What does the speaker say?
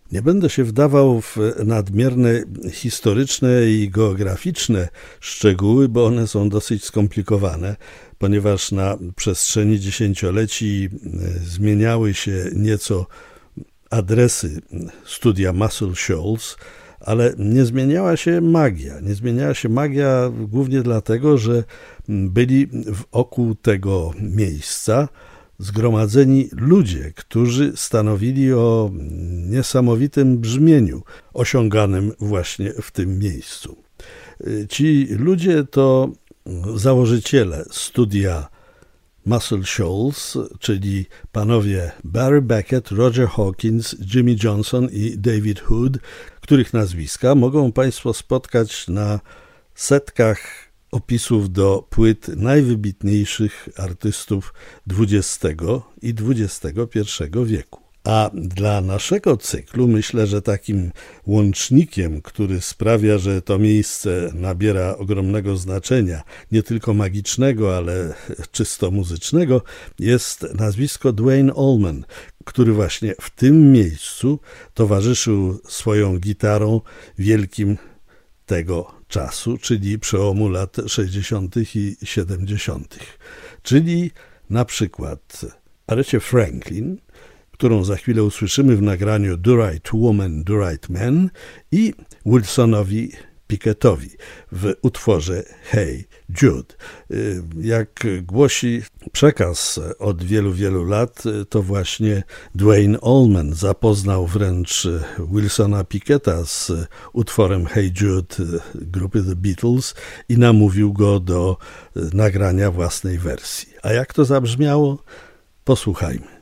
Nie będę się wdawał w nadmierne historyczne i geograficzne szczegóły, bo one są dosyć skomplikowane, ponieważ na przestrzeni dziesięcioleci zmieniały się nieco adresy studia Muscle Shoals, ale nie zmieniała się magia. Nie zmieniała się magia głównie dlatego, że byli wokół tego miejsca zgromadzeni ludzie, którzy stanowili o niesamowitym brzmieniu osiąganym właśnie w tym miejscu. Ci ludzie to założyciele studia Muscle Shoals, czyli panowie Barry Beckett, Roger Hawkins, Jimmy Johnson i David Hood, których nazwiska mogą Państwo spotkać na setkach opisów do płyt najwybitniejszych artystów XX i XXI wieku. A dla naszego cyklu myślę, że takim łącznikiem, który sprawia, że to miejsce nabiera ogromnego znaczenia, nie tylko magicznego, ale czysto muzycznego, jest nazwisko Duane Allman, który właśnie w tym miejscu towarzyszył swoją gitarą wielkim tego czasu, czyli przełomu lat 60. i 70., czyli na przykład Arecie Franklin, którą za chwilę usłyszymy w nagraniu Do Right Woman, Do Right Man, i Wilsonowi Pickettowi w utworze Hey Jude. Jak głosi przekaz od wielu, wielu lat, to właśnie Duane Allman zapoznał wręcz Wilsona Picketta z utworem Hey Jude grupy The Beatles i namówił go do nagrania własnej wersji. A jak to zabrzmiało? Posłuchajmy.